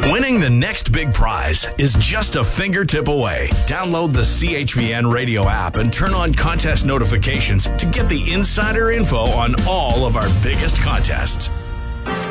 Winning the next big prize is just a fingertip away. Download the CHVN radio app and turn on contest notifications to get the insider info on all of our biggest contests.